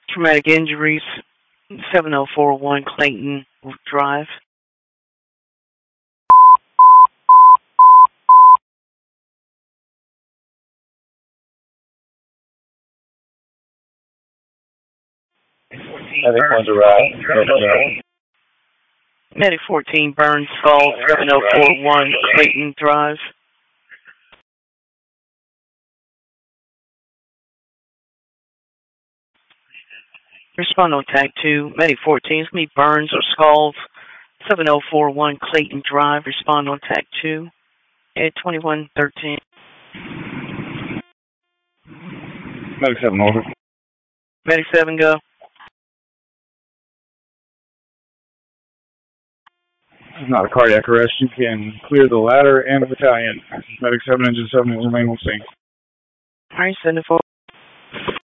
Traumatic injuries, 7041 Clayton Drive. Medic 1 arrived. Medic 14 burn skull, 7041 Clayton Drive. Respond on tag 2. Medic 14, it's me, burns or skulls, 7041 Clayton Drive. Respond on tag 2. At 2113. Medic 7 over. Medic 7 go. This is not a cardiac arrest. You can clear the ladder and the battalion. Medic 7 engine 7 will remain on scene. Alright, send it forward.